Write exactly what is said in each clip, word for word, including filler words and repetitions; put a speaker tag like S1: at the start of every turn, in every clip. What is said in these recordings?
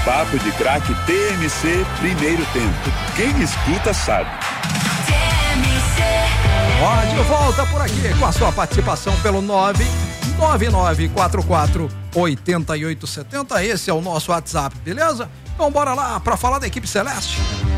S1: Papo de Craque T M C Primeiro Tempo. Quem escuta sabe.
S2: Ó, de volta por aqui com a sua participação pelo nove nove nove quatro quatro oito oito sete zero. Esse é o nosso WhatsApp, beleza? Então bora lá pra falar da equipe celeste.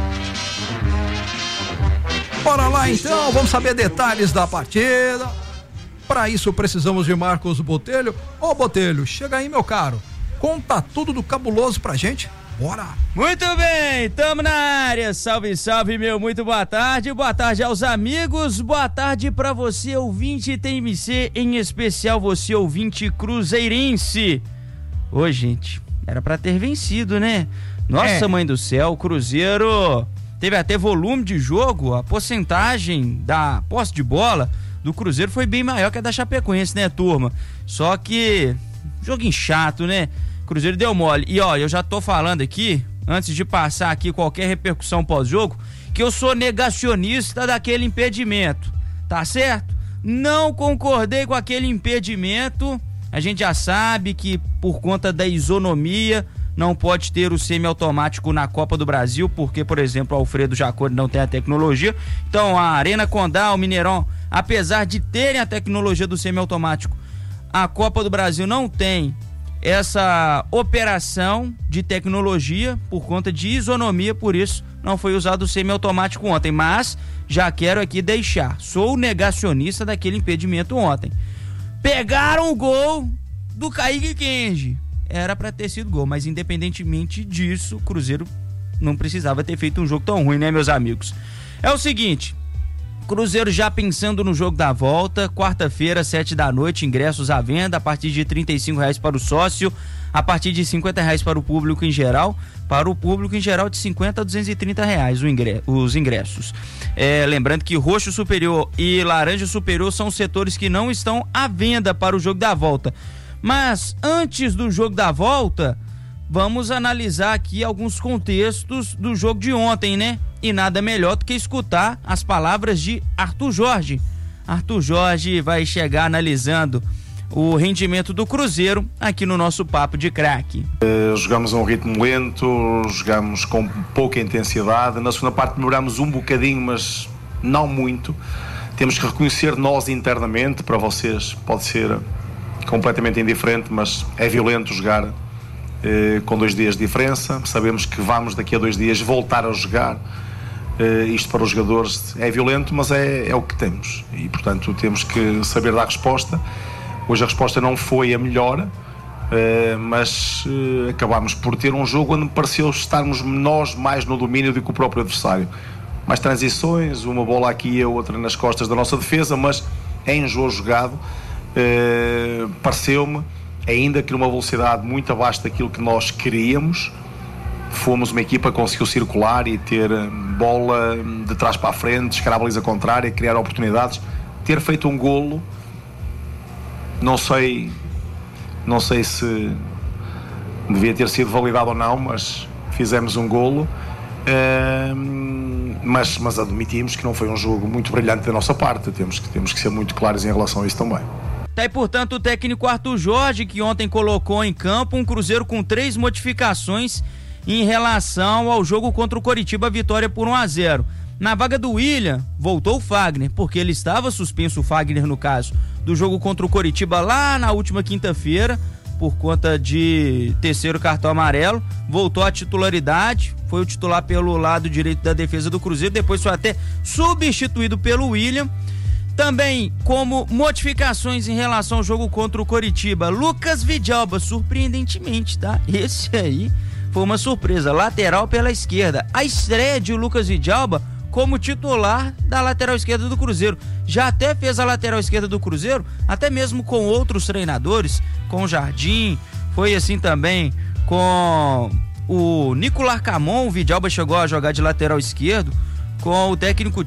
S2: Bora lá então, vamos saber detalhes da partida. Para isso precisamos de Marcos Botelho. Ô Botelho, chega aí, meu caro. Conta tudo do cabuloso pra gente. Bora!
S3: Muito bem, tamo na área. Salve, salve, meu. Muito boa tarde. Boa tarde aos amigos. Boa tarde pra você, ouvinte T M C, em especial você, ouvinte cruzeirense. Ô, gente, era pra ter vencido, né? Nossa, é. Mãe do céu, o Cruzeiro teve até volume de jogo. A porcentagem da posse de bola do Cruzeiro foi bem maior que a da Chapecoense, né, turma? Só que joguinho chato, né? Cruzeiro deu mole. E ó, eu já tô falando aqui, antes de passar aqui qualquer repercussão pós-jogo, que eu sou negacionista daquele impedimento, tá certo? Não concordei com aquele impedimento. A gente já sabe que por conta da isonomia não pode ter o semiautomático na Copa do Brasil, porque, por exemplo, o Alfredo Jaconi não tem a tecnologia. Então a Arena Condá, o Mineirão, apesar de terem a tecnologia do semiautomático, a Copa do Brasil não tem essa operação de tecnologia por conta de isonomia, por isso não foi usado o semiautomático ontem, mas já quero aqui deixar, sou negacionista daquele impedimento ontem. Pegaram o gol do Kaique Kenji, era pra ter sido gol, mas independentemente disso, o Cruzeiro não precisava ter feito um jogo tão ruim, né, meus amigos? É o seguinte, Cruzeiro já pensando no jogo da volta, quarta-feira, sete da noite, ingressos à venda a partir de trinta e cinco reais para o sócio, a partir de cinquenta reais para o público em geral, para o público em geral de cinquenta a duzentos e trinta reais o ingresso, os ingressos. É, lembrando que roxo superior e laranja superior são setores que não estão à venda para o jogo da volta. Mas antes do jogo da volta, vamos analisar aqui alguns contextos do jogo de ontem, né? E nada melhor do que escutar as palavras de Arthur Jorge. Arthur Jorge vai chegar analisando o rendimento do Cruzeiro aqui no nosso Papo de Craque.
S4: Uh, jogamos a um ritmo lento, jogamos com pouca intensidade. Na segunda parte melhoramos um bocadinho, mas não muito. Temos que reconhecer nós internamente, para vocês pode ser completamente indiferente, mas é violento jogar uh, com dois dias de diferença. Sabemos que vamos daqui a dois dias voltar a jogar. Uh, isto para os jogadores é violento, mas é, é o que temos e portanto temos que saber dar resposta. Hoje a resposta não foi a melhor, uh, mas uh, acabámos por ter um jogo onde me pareceu estarmos nós mais no domínio do que o próprio adversário. Mais transições, uma bola aqui e a outra nas costas da nossa defesa, mas é em jogo jogado. Uh, pareceu-me ainda que numa velocidade muito abaixo daquilo que nós queríamos. Fomos uma equipa que conseguiu circular e ter bola de trás para a frente, chegar à baliza contrária, criar oportunidades, ter feito um golo. Não sei não sei se devia ter sido validado ou não, mas fizemos um golo, uh, mas, mas admitimos que não foi um jogo muito brilhante da nossa parte. Temos que, temos que ser muito claros em relação a isso também.
S3: Tá aí, portanto, o técnico Arthur Jorge, que ontem colocou em campo um Cruzeiro com três modificações em relação ao jogo contra o Coritiba, vitória por um a zero. Na vaga do William, voltou o Fagner, porque ele estava suspenso, o Fagner no caso, do jogo contra o Coritiba lá na última quinta-feira, por conta de terceiro cartão amarelo, voltou à titularidade, foi o titular pelo lado direito da defesa do Cruzeiro, depois foi até substituído pelo William. Também como modificações em relação ao jogo contra o Coritiba, Lucas Vidalba, surpreendentemente, tá? Esse aí foi uma surpresa, lateral pela esquerda. A estreia de Lucas Vidalba como titular da lateral esquerda do Cruzeiro. Já até fez a lateral esquerda do Cruzeiro, até mesmo com outros treinadores, com o Jardim, foi assim também com o Nicolas Camon. O Vidalba chegou a jogar de lateral esquerdo com o técnico